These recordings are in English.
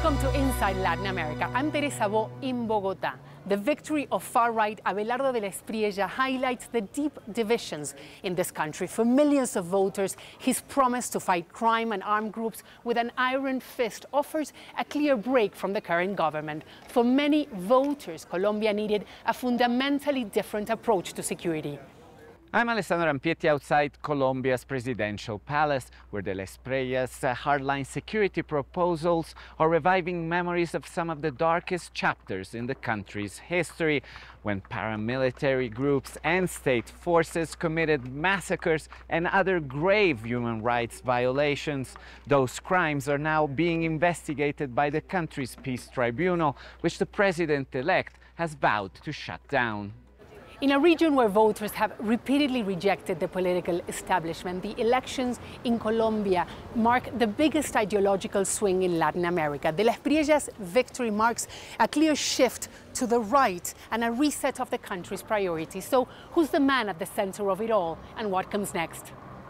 Welcome to Inside Latin America. I'm Teresa Bo in Bogotá. The victory of far-right Abelardo de la Espriella highlights the deep divisions in this country. For millions of voters, his promise to fight crime and armed groups with an iron fist offers a clear break from the current government. For many voters, Colombia needed a fundamentally different approach to security. I'm Alessandro Rampietti outside Colombia's presidential palace, where de la Espriellas' hardline security proposals are reviving memories of some of the darkest chapters in the country's history, when paramilitary groups and state forces committed massacres and other grave human rights violations. Those crimes are now being investigated by the country's peace tribunal, which the president-elect has vowed to shut down. In a region where voters have repeatedly rejected the political establishment, the elections in Colombia mark the biggest ideological swing in Latin America. De la Espriella's victory marks a clear shift to the right and a reset of the country's priorities. So who's the man at the center of it all, and what comes next?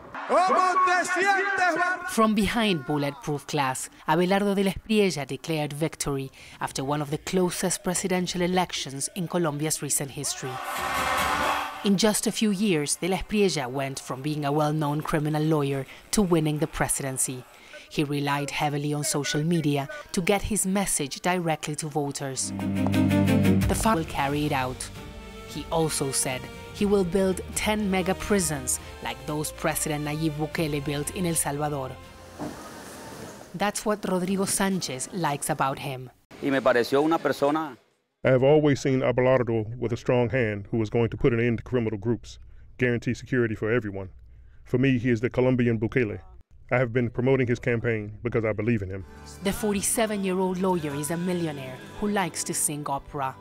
From behind bulletproof glass, Abelardo de la Espriella declared victory after one of the closest presidential elections in Colombia's recent history. In just a few years, de la Espriella went from being a well-known criminal lawyer to winning the presidency. He relied heavily on social media to get his message directly to voters. The fight will carry it out. He also said he will build 10 mega prisons like those President Nayib Bukele built in El Salvador. That's what Rodrigo Sanchez likes about him. I have always seen Abelardo with a strong hand who is going to put an end to criminal groups, guarantee security for everyone. For me, he is the Colombian Bukele. I have been promoting his campaign because I believe in him. The 47-year-old lawyer is a millionaire who likes to sing opera.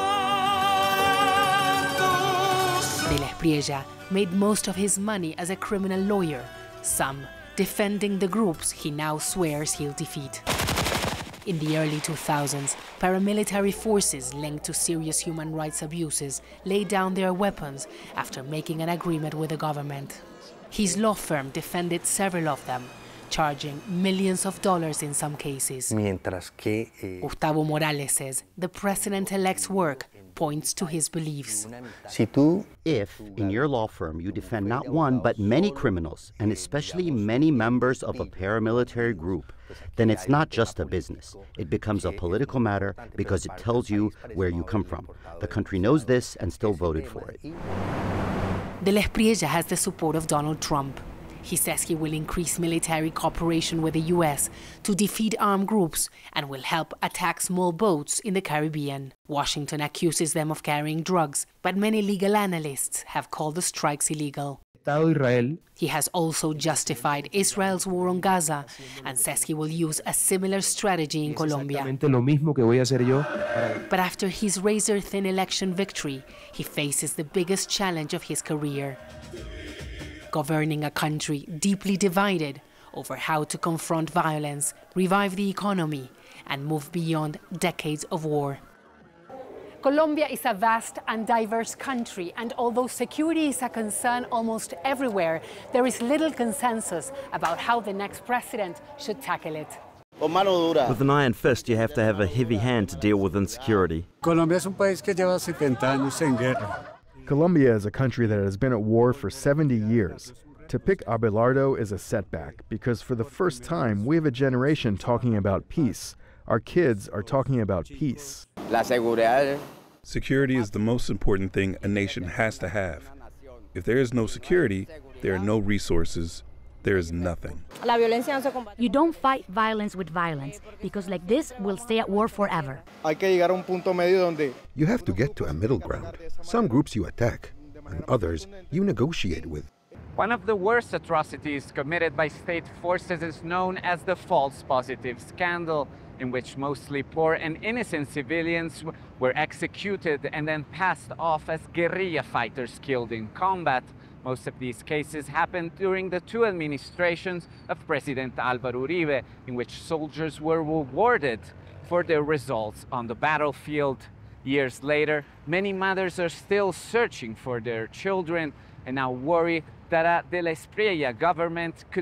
De la Espriella made most of his money as a criminal lawyer, some defending the groups he now swears he'll defeat. In the early 2000s, paramilitary forces linked to serious human rights abuses laid down their weapons after making an agreement with the government. His law firm defended several of them, charging millions of dollars in some cases. Gustavo Morales says the president-elect's work points to his beliefs. If, in your law firm, you defend not one but many criminals, and especially many members of a paramilitary group, then it's not just a business. It becomes a political matter because it tells you where you come from. The country knows this and still voted for it. De la Espriella has the support of Donald Trump. He says he will increase military cooperation with the U.S. to defeat armed groups and will help attack small boats in the Caribbean. Washington accuses them of carrying drugs, but many legal analysts have called the strikes illegal. He has also justified Israel's war on Gaza and says he will use a similar strategy in Colombia. But after his razor-thin election victory, he faces the biggest challenge of his career: governing a country deeply divided over how to confront violence, revive the economy, and move beyond decades of war. Colombia is a vast and diverse country, and although security is a concern almost everywhere, there is little consensus about how the next president should tackle it. With an iron fist, you have to have a heavy hand to deal with insecurity. Colombia es un país que lleva 70 años en guerra. Colombia is a country that has been at war for 70 years. To pick Abelardo is a setback because for the first time we have a generation talking about peace. Our kids are talking about peace. Security is the most important thing a nation has to have. If there is no security, there are no resources. There is nothing. You don't fight violence with violence, because like this, we'll stay at war forever. You have to get to a middle ground. Some groups you attack, and others you negotiate with. One of the worst atrocities committed by state forces is known as the false positive scandal, in which mostly poor and innocent civilians were executed and then passed off as guerrilla fighters killed in combat. Most of these cases happened during the two administrations of President Álvaro Uribe, in which soldiers were rewarded for their results on the battlefield. Years later, many mothers are still searching for their children and now worry that a De la Espriella government could